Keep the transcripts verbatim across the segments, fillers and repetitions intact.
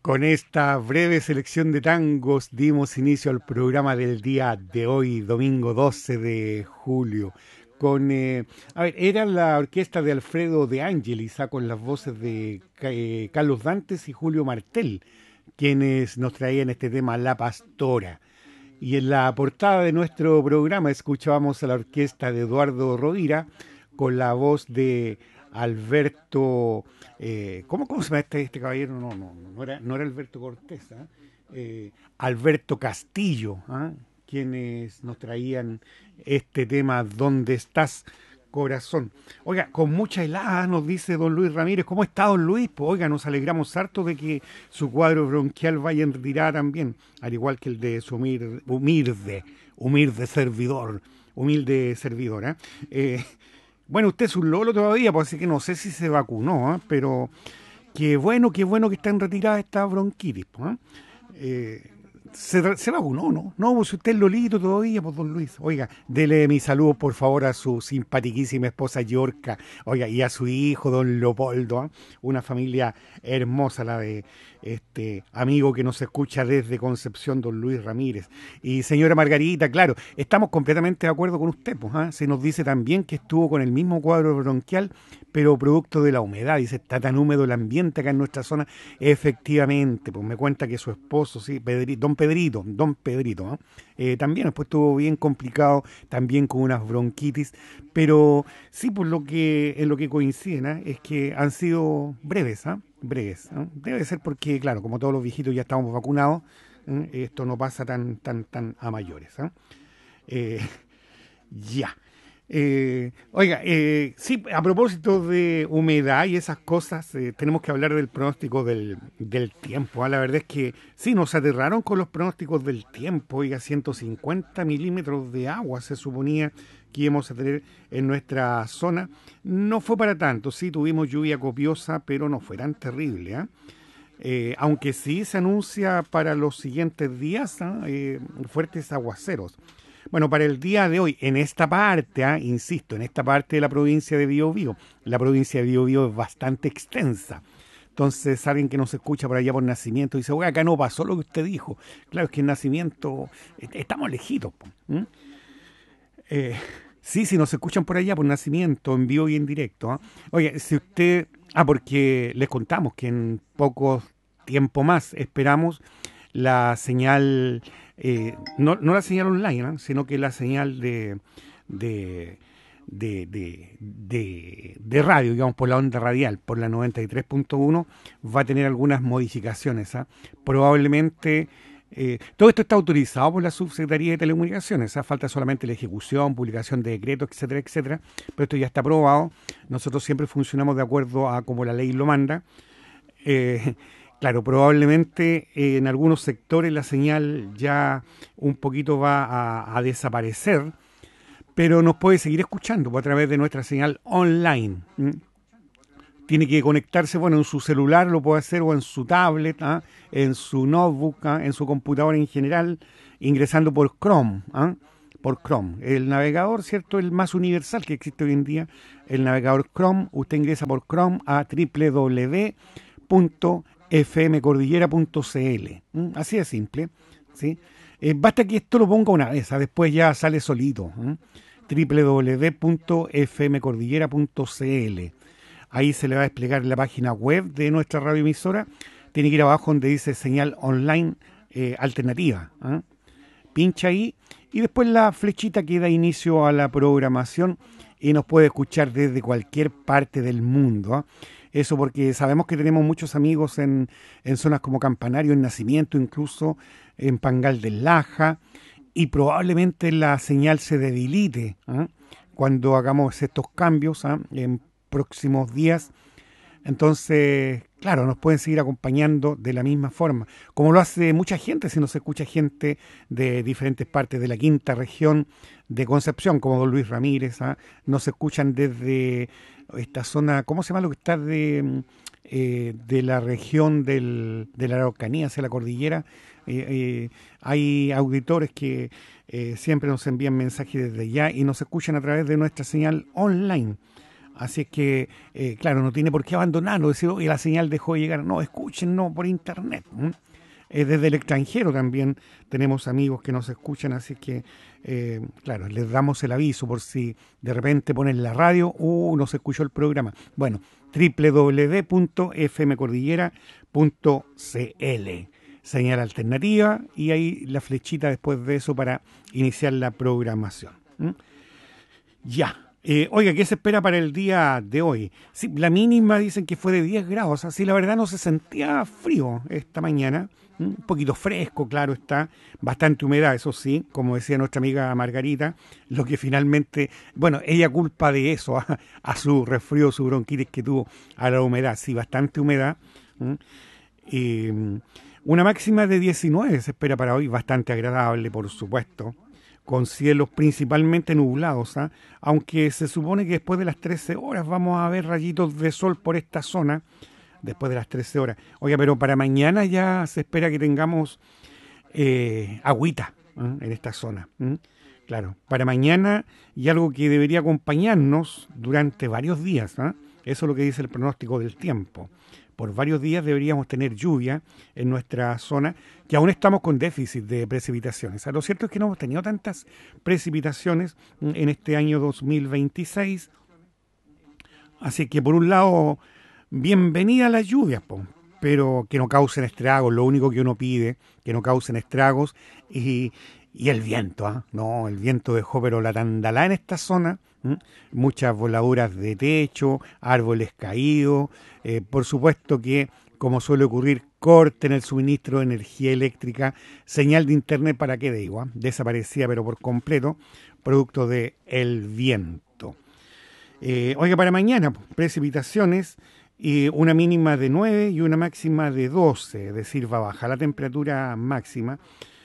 Con esta breve selección de tangos dimos inicio al programa del día de hoy, domingo doce de julio. Con, eh, a ver, era la orquesta de Alfredo De Angelis, ah, con las voces de eh, Carlos Dantes y Julio Martel, quienes nos traían este tema La Pastora. Y en la portada de nuestro programa escuchábamos a la orquesta de Eduardo Rovira con la voz de Alberto, eh, ¿cómo, ¿cómo se llama este, este caballero? No, no, no era, no era Alberto Cortés, ¿eh? Eh, Alberto Castillo, ¿eh? Quienes nos traían este tema, ¿Dónde estás, corazón? Oiga, con mucha helada, nos dice don Luis Ramírez. ¿Cómo está don Luis? Pues oiga, nos alegramos harto de que su cuadro bronquial vaya en retirada también, al igual que el de su humilde, humilde, humilde servidor, humilde servidor, ¿eh? Eh, bueno, usted es un lolo todavía, pues así que no sé si se vacunó, ¿eh? Pero qué bueno, qué bueno que está en retirada esta bronquitis, pues, ¿eh? Eh, se, se vacunó, ¿no? No, pues usted es lolito todavía, pues don Luis. Oiga, dele mi saludo por favor a su simpatiquísima esposa Yorca, oiga, y a su hijo don Leopoldo, ¿eh? Una familia hermosa la de este amigo que nos escucha desde Concepción, don Luis Ramírez. Y señora Margarita, claro, estamos completamente de acuerdo con usted, pues, ¿eh? Se nos dice también que estuvo con el mismo cuadro bronquial, pero producto de la humedad. Dice, está tan húmedo el ambiente acá en nuestra zona. Efectivamente, pues me cuenta que su esposo, sí, Pedri, don Pedrito, don Pedrito, ¿eh? Eh, también después estuvo bien complicado, también con unas bronquitis, pero sí, por lo que en lo que coinciden, ¿eh? Es que han sido breves, ¿eh? breves, ¿eh? Debe ser porque, claro, como todos los viejitos ya estamos vacunados, ¿eh? Esto no pasa tan, tan, tan a mayores, ¿eh? Eh, ya. Eh, oiga, eh, sí, a propósito de humedad y esas cosas, eh, tenemos que hablar del pronóstico del, del tiempo, ¿eh? La verdad es que sí, nos aterraron con los pronósticos del tiempo. Oiga, ciento cincuenta milímetros de agua se suponía que íbamos a tener en nuestra zona. No fue para tanto, sí, tuvimos lluvia copiosa, pero no fue tan terrible, ¿eh? Eh, aunque sí se anuncia para los siguientes días, ¿eh? Eh, fuertes aguaceros. Bueno, para el día de hoy, en esta parte, ¿eh? insisto, en esta parte de la provincia de Biobío, la provincia de Biobío es bastante extensa. Entonces, alguien que nos escucha por allá por Nacimiento dice, oye, acá no pasó lo que usted dijo. Claro, es que en Nacimiento eh, estamos lejitos. ¿eh? Eh, sí, si nos escuchan por allá por Nacimiento, en vivo y en directo. ¿eh? Oye, si usted... Ah, porque les contamos que en poco tiempo más esperamos la señal... Eh, no, no la señal online, ¿no? Sino que la señal de, de, de, de, de, de radio, digamos, por la onda radial, por la noventa y tres punto uno, va a tener algunas modificaciones. ¿eh? Probablemente, eh, todo esto está autorizado por la Subsecretaría de Telecomunicaciones, ¿eh? Falta solamente la ejecución, publicación de decretos, etcétera, etcétera, pero esto ya está aprobado. Nosotros siempre funcionamos de acuerdo a como la ley lo manda. Eh, Claro, probablemente eh, en algunos sectores la señal ya un poquito va a, a desaparecer, pero nos puede seguir escuchando pues, a través de nuestra señal online. ¿m? Tiene que conectarse, bueno, en su celular lo puede hacer o en su tablet, ¿ah? en su notebook, ¿ah? en su computadora en general, ingresando por Chrome, ¿ah? por Chrome. El navegador, ¿cierto? El más universal que existe hoy en día, el navegador Chrome. Usted ingresa por Chrome a doble u doble u doble u punto f m cordillera punto c l. ¿Mm? Así de simple, ¿sí? Eh, basta que esto lo ponga una vez, ¿ah? Después ya sale solito. ¿Mm? doble u doble u doble u punto f m cordillera punto c l. Ahí se le va a desplegar la página web de nuestra radioemisora. Tiene que ir abajo donde dice señal online eh, alternativa. ¿ah? Pincha ahí y después la flechita que da inicio a la programación y nos puede escuchar desde cualquier parte del mundo. ¿ah? Eso porque sabemos que tenemos muchos amigos en, en zonas como Campanario, en Nacimiento, incluso en Pangal del Laja, y probablemente la señal se debilite ¿eh? cuando hagamos estos cambios ¿eh? en próximos días. Entonces, claro, nos pueden seguir acompañando de la misma forma, como lo hace mucha gente, si nos escucha gente de diferentes partes de la quinta región de Concepción, como don Luis Ramírez, ¿eh? Nos escuchan desde esta zona, ¿cómo se llama lo que está de, eh, de la región del, de la Araucanía hacia la cordillera? Eh, eh, hay auditores que eh, siempre nos envían mensajes desde allá y nos escuchan a través de nuestra señal online. Así es que, eh, claro, no tiene por qué abandonarlo, decir, oye, la señal dejó de llegar. No, escuchen, no, por internet. ¿m? Eh, desde el extranjero también tenemos amigos que nos escuchan, así que, eh, claro, les damos el aviso por si de repente ponen la radio, uh, no se escuchó el programa. Bueno, doble u doble u doble u punto f m cordillera punto c l, señal alternativa, y ahí la flechita después de eso para iniciar la programación. ¿Mm? Ya. Eh, oiga, ¿qué se espera para el día de hoy? Sí, la mínima dicen que fue de diez grados, así la verdad no se sentía frío esta mañana, ¿m? Un poquito fresco, claro está, bastante humedad, eso sí, como decía nuestra amiga Margarita, lo que finalmente, bueno, ella culpa de eso, a, a su resfrío, su bronquitis que tuvo, a la humedad, sí, bastante humedad. ¿M? Y una máxima de diecinueve se espera para hoy, bastante agradable, por supuesto, con cielos principalmente nublados, ¿eh? Aunque se supone que después de las trece horas vamos a ver rayitos de sol por esta zona, después de las trece horas. Oiga, pero para mañana ya se espera que tengamos eh, agüita, ¿eh? En esta zona. ¿eh? Claro, para mañana, y algo que debería acompañarnos durante varios días, ¿eh? Eso es lo que dice el pronóstico del tiempo. Por varios días deberíamos tener lluvia en nuestra zona, que aún estamos con déficit de precipitaciones. O sea, lo cierto es que no hemos tenido tantas precipitaciones en este año dos mil veintiséis. Así que, por un lado, bienvenida a las lluvias, po, pero que no causen estragos. Lo único que uno pide, que no causen estragos. Y, y el viento, ¿eh? No, el viento dejó pero la tandalá en esta zona. ¿Mm? Muchas voladuras de techo, árboles caídos, eh, por supuesto que, como suele ocurrir, corte en el suministro de energía eléctrica, señal de internet, para qué digo, ¿eh? Desaparecía pero por completo, producto de el viento. Eh, oiga, para mañana, precipitaciones, y una mínima de nueve y una máxima de doce, es decir, va a bajar la temperatura máxima.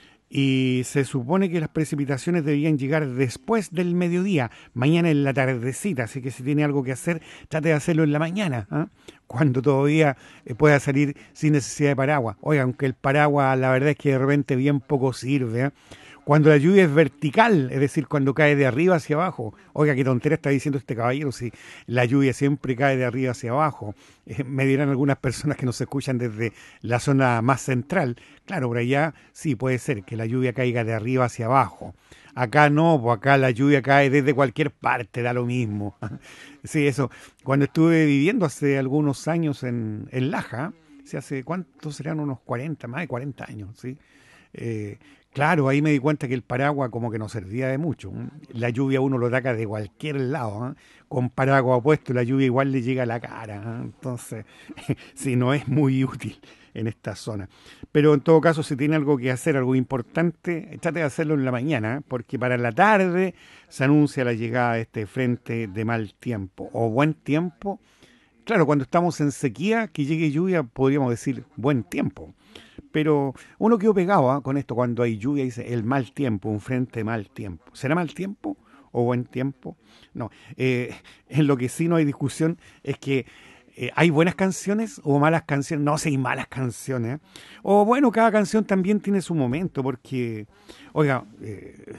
Y se supone que las precipitaciones deberían llegar después del mediodía, mañana en la tardecita, así que si tiene algo que hacer, trate de hacerlo en la mañana, ¿eh? Cuando todavía eh, pueda salir sin necesidad de paraguas. Oiga, aunque el paraguas la verdad es que de repente bien poco sirve, ¿eh? Cuando la lluvia es vertical, es decir, cuando cae de arriba hacia abajo. Oiga, qué tontera está diciendo este caballero, si la lluvia siempre cae de arriba hacia abajo. Eh, me dirán algunas personas que nos escuchan desde la zona más central. Claro, por allá sí puede ser que la lluvia caiga de arriba hacia abajo. Acá no, pues acá la lluvia cae desde cualquier parte, da lo mismo. Sí, eso. Cuando estuve viviendo hace algunos años en, en Laja, ¿sí? Hace cuántos serán, unos cuarenta, más de cuarenta años, ¿sí? Eh, Claro, ahí me di cuenta que el paraguas como que no servía de mucho. La lluvia uno lo ataca de cualquier lado, ¿eh? Con paraguas puesto la lluvia igual le llega a la cara, ¿eh? Entonces, sí, no es muy útil en esta zona. Pero en todo caso, si tiene algo que hacer, algo importante, trate de hacerlo en la mañana, ¿eh? Porque para la tarde se anuncia la llegada de este frente de mal tiempo o buen tiempo. Claro, cuando estamos en sequía, que llegue lluvia, podríamos decir buen tiempo. Pero uno quedó pegado, ¿eh? Con esto, cuando hay lluvia, dice el mal tiempo, un frente de mal tiempo. ¿Será mal tiempo o buen tiempo? No, eh, en lo que sí no hay discusión es que eh, hay buenas canciones o malas canciones. No, si hay malas canciones. ¿eh? O bueno, cada canción también tiene su momento, porque, oiga, eh,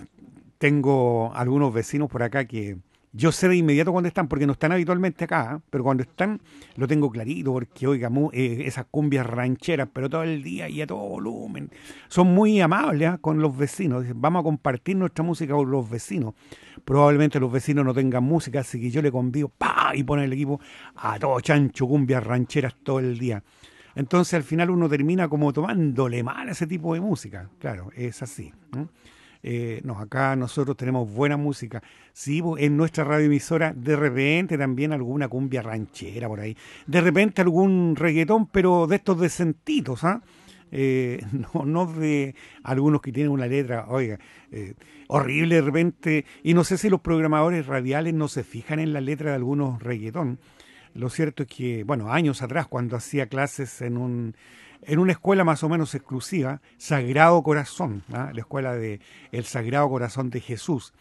tengo algunos vecinos por acá que yo sé de inmediato cuando están, porque no están habitualmente acá, ¿eh? Pero cuando están lo tengo clarito, porque oiga, mu- eh, esas cumbias rancheras, pero todo el día y a todo volumen, son muy amables, ¿eh? Con los vecinos. Dicen, vamos a compartir nuestra música con los vecinos. Probablemente los vecinos no tengan música, así que yo le convido, ¡pa! Y pone el equipo a todo chancho, cumbias rancheras todo el día. Entonces al final uno termina como tomándole mal a ese tipo de música. Claro, es así, ¿no? Eh, no, acá nosotros tenemos buena música. Sí, bo- en nuestra radioemisora de repente también alguna cumbia ranchera por ahí. De repente algún reggaetón, pero de estos decentitos, ¿ah? Eh, no, no de algunos que tienen una letra, oiga, eh, horrible de repente. Y no sé si los programadores radiales no se fijan en la letra de algunos reggaetón. Lo cierto es que, bueno, años atrás, cuando hacía clases en un en una escuela más o menos exclusiva, Sagrado Corazón, ¿ah? La escuela de El Sagrado Corazón de Jesús.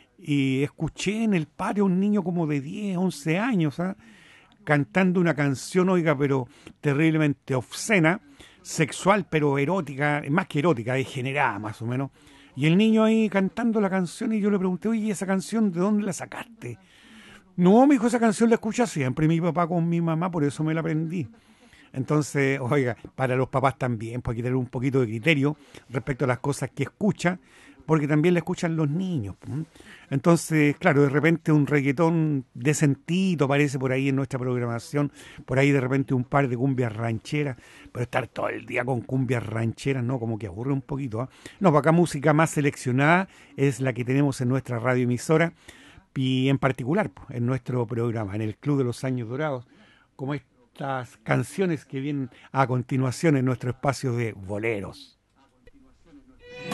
Y escuché en el patio a un niño como de diez, once años, ¿ah? Cantando una canción, oiga, pero terriblemente obscena, sexual, pero erótica, más que erótica, degenerada más o menos. Y el niño ahí cantando la canción y yo le pregunté, oye, ¿esa canción de dónde la sacaste? No, mi hijo, esa canción la escucha siempre mi papá con mi mamá, por eso me la aprendí. Entonces, oiga, para los papás también, pues hay que tener un poquito de criterio respecto a las cosas que escucha, porque también le escuchan los niños. ¿M? Entonces, claro, de repente un reggaetón decentito aparece por ahí en nuestra programación, por ahí de repente un par de cumbias rancheras, pero estar todo el día con cumbias rancheras, ¿no? Como que aburre un poquito. ¿Ah? No, para acá música más seleccionada es la que tenemos en nuestra radioemisora y en particular pues, en nuestro programa, en el Club de los Años Dorados, como estas canciones que vienen a continuación en nuestro espacio de boleros.